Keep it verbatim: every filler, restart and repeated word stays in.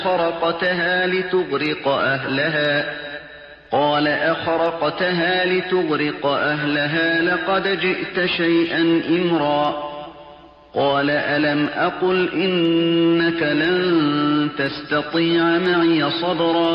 خرقتها لتغرق أهلها قال أخرقتها لتغرق أهلها لقد جئت شيئا إمرا قال ألم أقل إنك لن تستطيع معي صبرا